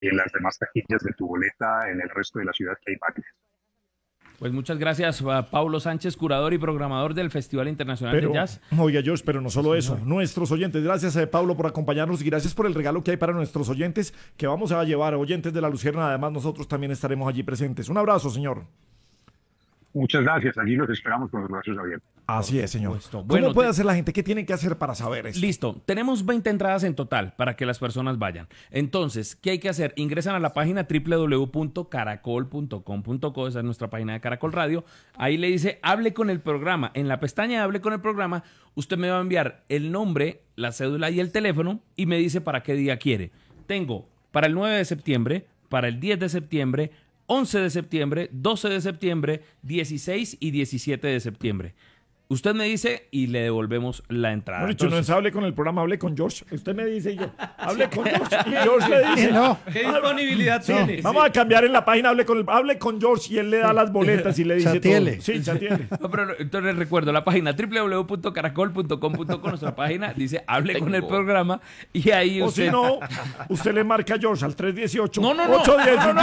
en las demás taquillas de tu boleta en el resto de la ciudad que hay máquinas. Pues muchas gracias a Paulo Sánchez, curador y programador del Festival Internacional de Jazz. Oiga, George, pero no solo eso, nuestros oyentes, gracias a Pablo por acompañarnos y gracias por el regalo que hay para nuestros oyentes que vamos a llevar, oyentes de La Luciérnaga, además nosotros también estaremos allí presentes. Un abrazo, señor. Muchas gracias, allí los esperamos con los brazos abiertos. Así es, señor. Bueno, ¿Cómo puede hacer la gente? ¿Qué tiene que hacer para saber eso? Listo, tenemos 20 entradas en total para que las personas vayan. Entonces, ¿qué hay que hacer? Ingresan a la página www.caracol.com.co, esa es nuestra página de Caracol Radio. Ahí le dice, hable con el programa. En la pestaña de hable con el programa, usted me va a enviar el nombre, la cédula y el teléfono y me dice para qué día quiere. Tengo para el 9 de septiembre, para el 10 de septiembre, 11 de septiembre, 12 de septiembre, 16 y 17 de septiembre. Usted me dice y le devolvemos la entrada. No, dicho, no es hable con el programa, hable con George. Usted me dice y yo, hable con George. Y George le dice, no. ¿Qué disponibilidad tiene? Vamos a cambiar en la página, hable con George y él le da las boletas y le dice Chatiele. todo. Sí, chatiele. No, pero entonces recuerdo la página www.caracol.com.co, nuestra página dice hable con el programa y ahí O usted... si no, usted le marca a George al 318. No. 810.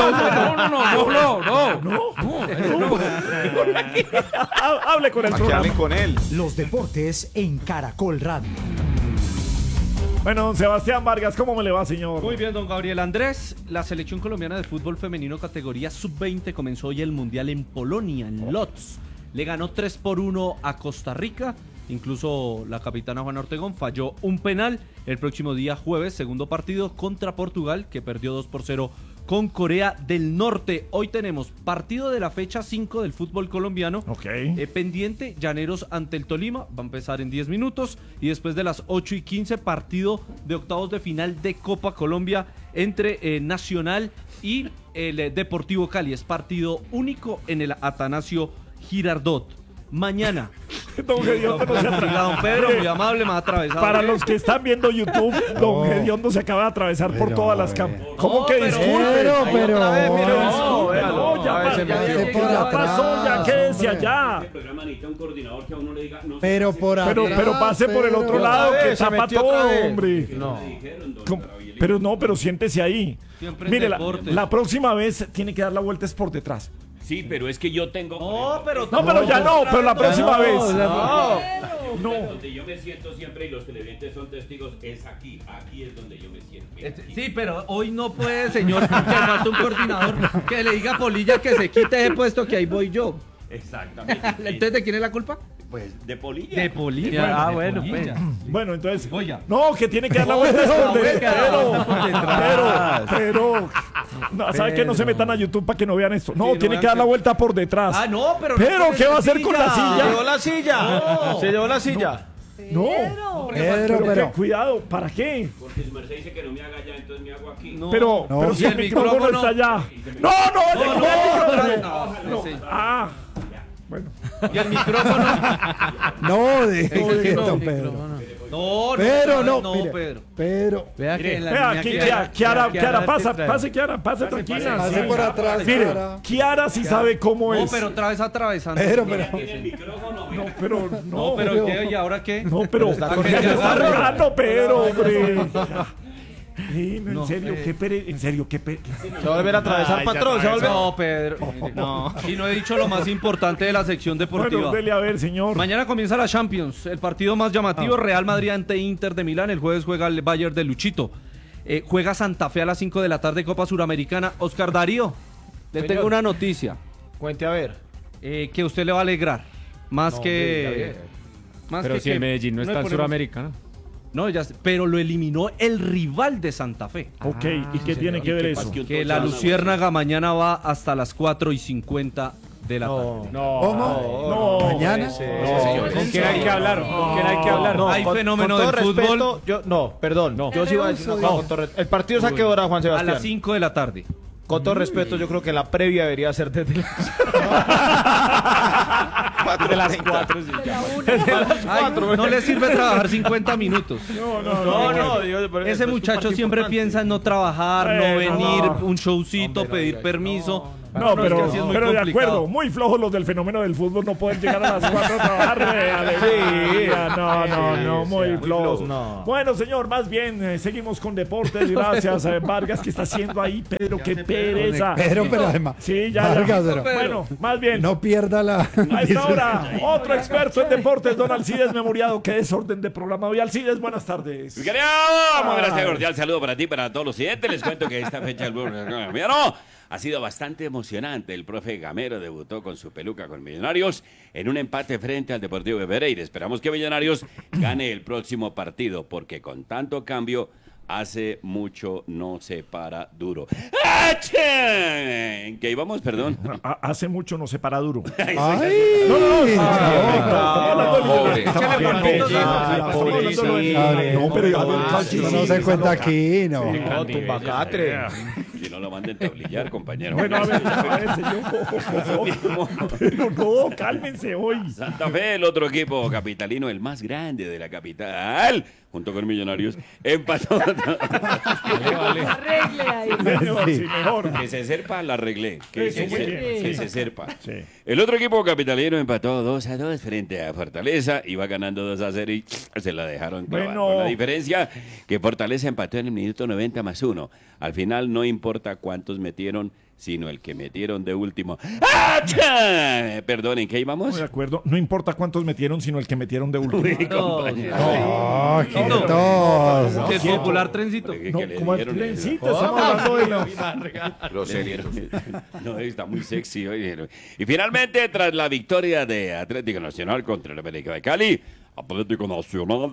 No. Hable con el Para que hablen programa. con él. Los deportes en Caracol Radio. Bueno, don Sebastián Vargas, ¿cómo me le va, señor? Muy bien, don Gabriel Andrés. La selección colombiana de fútbol femenino categoría sub-20 comenzó hoy el Mundial en Polonia, en Lodz. Le ganó 3-1 a Costa Rica. Incluso la capitana Juana Ortegón falló un penal. El próximo día jueves, segundo partido contra Portugal, que perdió 2-0 con Corea del Norte. Hoy tenemos partido de la fecha 5 del fútbol colombiano. Pendiente, Llaneros ante el Tolima. Va a empezar en 10 minutos. Y después de las 8:15, partido de octavos de final de Copa Colombia entre Nacional y el Deportivo Cali. Es partido único en el Atanasio Girardot. Mañana. Don Gediondo no se Oiga, don Pedro, muy amable, me ha atravesado. Para los que están viendo YouTube, don Gediondo se acaba de atravesar por todas las cámaras. ¿Cómo que disculpe? Ya pasó, ya quédese allá. Pero por atrás, Pero pase por el otro lado que se tapa metió todo, otra vez. hombre. Pero siéntese ahí. Siempre en Mire, deportes. la próxima vez tiene que dar la vuelta es por detrás. Sí, pero es que yo tengo... No, pero pero la próxima vez. No. Donde yo me siento siempre y los televidentes son testigos es aquí es donde yo me siento. Sí, pero hoy no puede, señor, que falta un coordinador que le diga a Polilla que se quite ese puesto que ahí voy yo. Exactamente. ¿Entonces de quién es la culpa? Pues de Polilla. De Polilla. Bueno, Bueno, entonces. Oiga. No, que tiene que dar la vuelta es por detrás. Pero. No, ¿sabe qué? No se metan a YouTube para que no vean esto. No, Sí, tiene no que dar la vean vuelta por detrás. Ah, no, pero. Pero, ¿qué va a hacer con la Se silla? llevó la silla. Se llevó la silla. No. Pero. Cuidado, ¿para qué? Porque su merced dice que no me haga allá, entonces me hago aquí. No. Pero si ¿Y el el micrófono micrófono? está allá. No. Sí. Ah. Bueno. Y el micrófono. No, no, Pedro. No, Pero no, no, mire. Pedro. Pero. Vea que Vea, Kiara, pase, Kiara, pase tranquila. Pase por atrás, Mire, Kiara. Kiara sí sabe cómo No, es. pero otra vez atravesando. Pero. No, pero No, pero ¿qué? ¿Y ahora qué? No, pero Está ¿por qué corriendo. se está regando, Pedro, hombre? Sí, No, en serio, qué pereza. Se va a volver a atravesar, patrón. Se va a volver. No, Pedro. No. Y no he dicho lo más importante de la sección deportiva. Bueno, dele a ver, señor. Mañana comienza la Champions, el partido más llamativo, Real Madrid ante Inter de Milán. El jueves juega el Bayern de Luchito. Juega Santa Fe a las 5 de la tarde, Copa Suramericana. Oscar Darío, le Señor. tengo una noticia Cuente a ver. que usted le va a alegrar. Más que... Más Pero que si el Medellín no está en ponemos- Suramericana. No, pero lo eliminó el rival de Santa Fe. Ok, ¿y qué tiene que ver eso? Que la Luciérnaga mañana va hasta las 4:50 de la tarde. No. Mañana. ¿Con quién hay que hablar? No, Hay fenómeno con todo del fútbol. respeto, perdón. Yo sí iba a decir una cosa con todo respeto. El partido es a qué hora, Juan A Sebastián. las 5 de la tarde. Con todo respeto, yo creo que la previa debería ser desde las De las 4. Ay, no le sirve trabajar 50 minutos. Ese muchacho siempre piensa en no trabajar, no venir, un showcito, pedir permiso. No, No, es que así es muy pero de complicado. acuerdo, muy flojos los del fenómeno del fútbol, no pueden llegar a las 4 a trabajar. No, muy flojos. no. Bueno, señor, más bien, seguimos con deportes. Gracias, Vargas, ¿qué está haciendo ahí? Pedro, qué pereza. Pero además. Sí, ya. Vargas, pero- Bueno, más bien. No pierda la. A esta hora, otro experto en deportes, don Alcides Memoriado. Qué desorden de programa hoy. Alcides, buenas tardes. Mi querido, muy gracias, cordial saludo para ti, para todos los siguientes. Les cuento que esta fecha del colombiano ha sido bastante emocionante. El profe Gamero debutó con su peluca con Millonarios en un empate frente al Deportivo de Pereira. Esperamos que Millonarios gane el próximo partido, porque con tanto cambio hace mucho no se para duro. ¡Achá! ¿En qué íbamos? Perdón. Hace mucho no se para duro. ¡Ay! No, pero No se cuenta aquí, no. No, tumbacatre. Si no lo manden tablillar, compañero. Bueno, a ver, señor. Pero no, cálmense hoy. Santa Fe, el otro equipo capitalino, el más grande de la capital, junto con Millonarios, empató. Arregle ahí. Señor, sí, mejor. Que se serpa, la arreglé. Eso, muy bien. Que se serpa. Sí. El otro equipo capitalino empató 2-2 frente a Fortaleza. Iba ganando 2-0 y se la dejaron clavar. Bueno. Con la diferencia que Fortaleza empató en el minuto 90 más 1. Al final no importa cuántos metieron, sino el que metieron de último. ¡Achá! Perdón, ¿en qué íbamos? De acuerdo, no importa cuántos metieron, sino el que metieron de último. ¡Oh, quietos! Es popular, trencito. No, como el trencito, estamos hablando de No, está muy sexy hoy. Y finalmente, tras la victoria de Atlético Nacional contra el América de Cali, Atlético Nacional.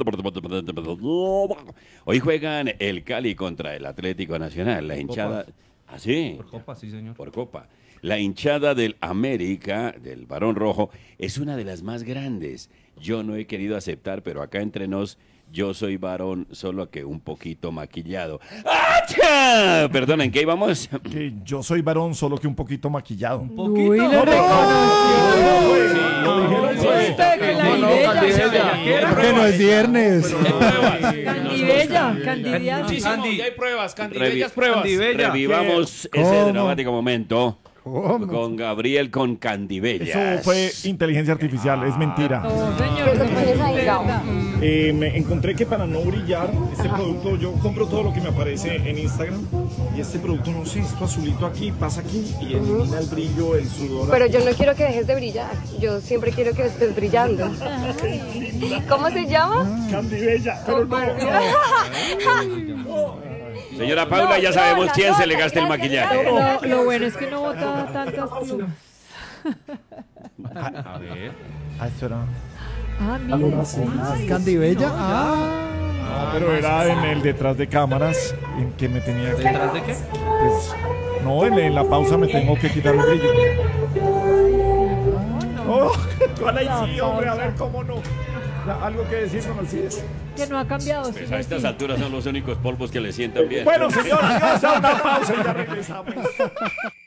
Hoy juegan el Cali contra el Atlético Nacional. La hinchada. ¿Ah, sí? Por copa, sí, señor. Por copa. La hinchada del América, del Barón Rojo, es una de las más grandes. Yo no he querido aceptar, pero acá entre nos, yo soy varón, solo que un poquito maquillado. ¡Achá! Perdón, ¿en qué íbamos? que yo soy varón, solo que un poquito maquillado. Uy, lo reconoció. Usted que la idea. Porque no es viernes. Candibella, Candidiasis. Muchísimo, ya hay pruebas, Candibellas pruebas. Candibella. Revivamos ¿Cómo? ese dramático momento ¿Cómo? con Gabriel con Candibellas. Eso fue inteligencia artificial, es mentira. No, señor, eso fue verdad. Me encontré que para no brillar, este producto, yo compro todo lo que me aparece en Instagram y este producto, no sé, esto azulito aquí, pasa aquí y elimina el brillo, el sudor. Pero yo no quiero que dejes de brillar. Yo siempre quiero que estés brillando. ¿Cómo se llama? Candibella, pero no. Señora Paula, ya sabemos quién se le gasta el maquillaje. Lo bueno es que no bota tantas plumas. A ver. Esto era... Ah, mira. Candibella. Ah. No, pero era en el detrás de cámaras en que me tenía que... ¿Detrás de qué? Pues, no, en la pausa me tengo que quitar el brillo. Oh, ¿cuál ahí sí, hombre? A ver, ¿cómo no? Algo que decir, don Alcides. Que no ha cambiado. Pues a estas alturas son los únicos polvos que le sientan bien. Bueno, señora, vamos a una pausa y ya regresamos.